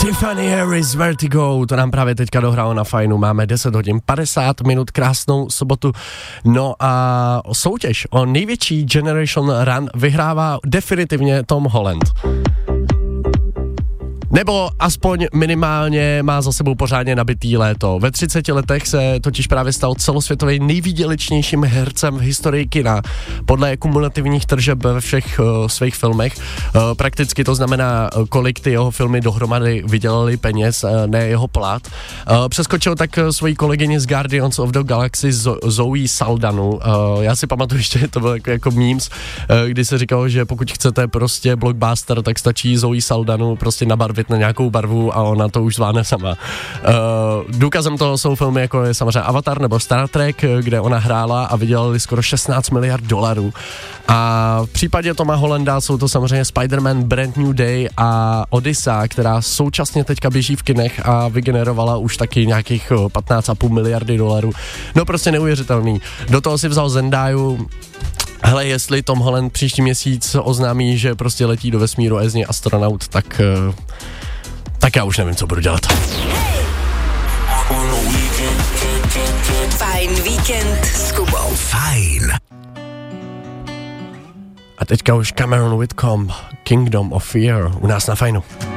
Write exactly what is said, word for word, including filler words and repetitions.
Tiffany Harris, Vertigo, to nám právě teďka dohrálo na Fajnu, máme deset hodin padesát minut, krásnou sobotu. No a soutěž o největší Generation Run vyhrává definitivně Tom Holland. Nebo aspoň minimálně má za sebou pořádně nabitý léto. Ve třiceti letech se totiž právě stal celosvětově nejvýdělečnějším hercem v historii kina. Podle kumulativních tržeb ve všech uh, svých filmech. Uh, prakticky to znamená, kolik ty jeho filmy dohromady vydělaly peněz, uh, ne jeho plat. Uh, přeskočil tak uh, svoji kolegyni z Guardians of the Galaxy Zo- Zoe Saldanu. Uh, já si pamatuju ještě, to bylo jako, jako memes, uh, kdy se říkalo, že pokud chcete prostě blockbuster, tak stačí Zoe Saldanu prostě nabarvit na nějakou barvu a ona to už zvládne sama. Uh, důkazem toho jsou filmy jako je samozřejmě Avatar nebo Star Trek, kde ona hrála a vydělali skoro šestnáct miliard dolarů. A v případě Toma Hollanda jsou to samozřejmě Spider-Man Brand New Day a Odyssey, která současně teďka běží v kinech a vygenerovala už taky nějakých patnáct a půl miliardy dolarů. No prostě neuvěřitelný. Do toho si vzal Zendayu. Hele, jestli Tom Holland příští měsíc oznámí, že prostě letí do vesmíru a je z něj astronaut, tak, tak já už nevím, co budu dělat. Fajn víkend s Kubou. Fajn. A teďka už Cameron Whitcomb, Kingdom of Fear, u nás na Fajnu.